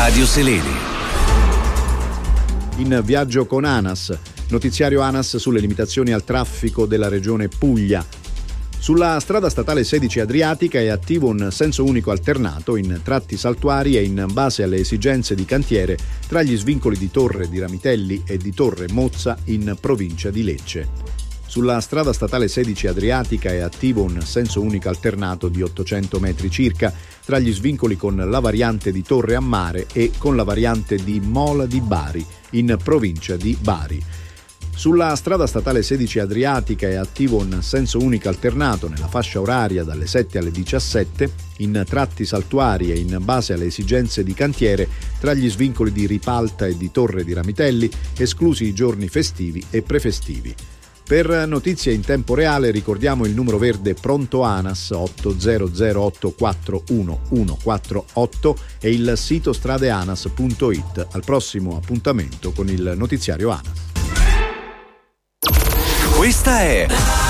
Radio Seleni. In viaggio con ANAS, notiziario ANAS sulle limitazioni al traffico della regione Puglia. Sulla strada statale 16 Adriatica è attivo un senso unico alternato in tratti saltuari e in base alle esigenze di cantiere tra gli svincoli di Torre di Ramitelli e di Torre Mozza in provincia di Lecce. Sulla strada statale 16 Adriatica è attivo un senso unico alternato di 800 metri circa tra gli svincoli con la variante di Torre a Mare e con la variante di Mola di Bari in provincia di Bari. Sulla strada statale 16 Adriatica è attivo un senso unico alternato nella fascia oraria dalle 7 alle 17 in tratti saltuari e in base alle esigenze di cantiere tra gli svincoli di Ripalta e di Torre di Ramitelli, esclusi i giorni festivi e prefestivi. Per notizie in tempo reale ricordiamo il numero verde pronto ANAS 800841148 e il sito stradeanas.it. Al prossimo appuntamento con il notiziario ANAS. Questa è